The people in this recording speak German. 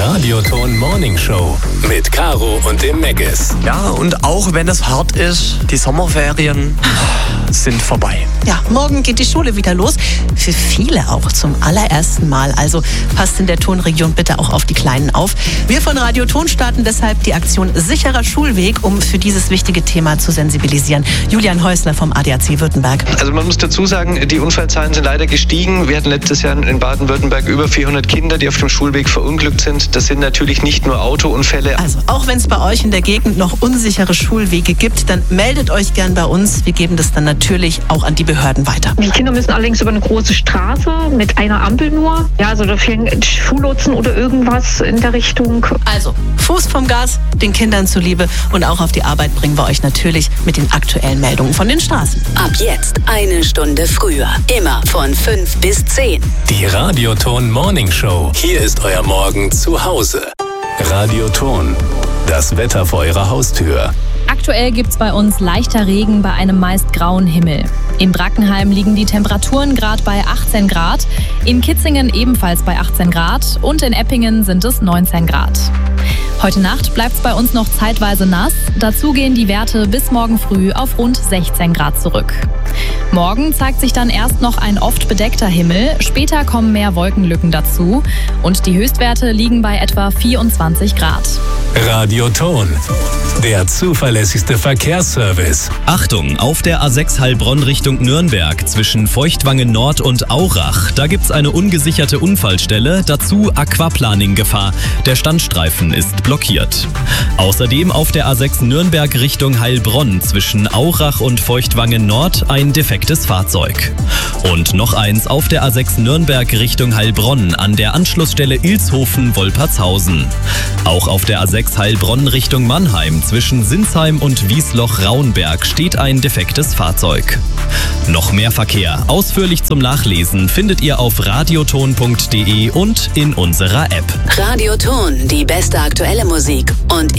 Radioton Morning Show mit Caro und dem Meggis. Ja, und auch wenn es hart ist, die Sommerferien sind vorbei. Ja, morgen geht die Schule wieder los. Für viele auch zum allerersten Mal. Also passt in der Tonregion bitte auch auf die Kleinen auf. Wir von Radioton starten deshalb die Aktion Sicherer Schulweg, um für dieses wichtige Thema zu sensibilisieren. Julian Häusler vom ADAC Württemberg. Also man muss dazu sagen, die Unfallzahlen sind leider gestiegen. Wir hatten letztes Jahr in Baden-Württemberg über 400 Kinder, die auf dem Schulweg verunglückt sind. Das sind natürlich nicht nur Autounfälle. Also auch wenn es bei euch in der Gegend noch unsichere Schulwege gibt, dann meldet euch gern bei uns. Wir geben das dann natürlich auch an die Behörden weiter. Die Kinder müssen allerdings über eine große Straße mit einer Ampel nur. Ja, also da fehlen Schullotsen oder irgendwas in der Richtung. Also Fuß vom Gas, den Kindern zuliebe, und auch auf die Arbeit bringen wir euch natürlich mit den aktuellen Meldungen von den Straßen. Ab jetzt eine Stunde früher. Immer von 5 bis 10. Die Radioton Morning Show. Hier ist euer Morgen zu Hause. Radioton. Das Wetter vor eurer Haustür. Aktuell gibt's bei uns leichter Regen bei einem meist grauen Himmel. In Brackenheim liegen die Temperaturen gerade bei 18 Grad, in Kitzingen ebenfalls bei 18 Grad und in Eppingen sind es 19 Grad. Heute Nacht bleibt's bei uns noch zeitweise nass, dazu gehen die Werte bis morgen früh auf rund 16 Grad zurück. Morgen zeigt sich dann erst noch ein oft bedeckter Himmel, später kommen mehr Wolkenlücken dazu und die Höchstwerte liegen bei etwa 24 Grad. Radioton. Der zuverlässigste Verkehrsservice. Achtung, auf der A6 Heilbronn Richtung Nürnberg zwischen Feuchtwangen Nord und Aurach. Da gibt's eine ungesicherte Unfallstelle, dazu Aquaplaning-Gefahr. Der Standstreifen ist blockiert. Außerdem auf der A6 Nürnberg Richtung Heilbronn zwischen Aurach und Feuchtwangen Nord ein defektes Fahrzeug. Und noch eins auf der A6 Nürnberg Richtung Heilbronn an der Anschlussstelle Ilshofen-Wolpertshausen. Auch auf der A6 Heilbronn Richtung Mannheim zwischen Sinsheim und Wiesloch-Rauenberg steht ein defektes Fahrzeug. Noch mehr Verkehr, ausführlich zum Nachlesen, findet ihr auf radioton.de und in unserer App. Radioton, die beste aktuelle Musik und